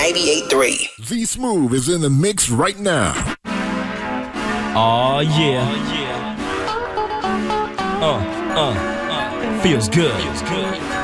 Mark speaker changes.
Speaker 1: 98.3.
Speaker 2: Z Smooth is in the mix right now.
Speaker 3: Oh yeah. Feels good.